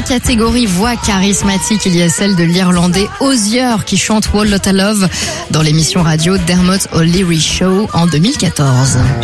catégorie voix charismatique, il y a celle de l'Irlandais Hozier qui chante Whole Lotta Love dans l'émission radio Dermot O'Leary Show en 2014.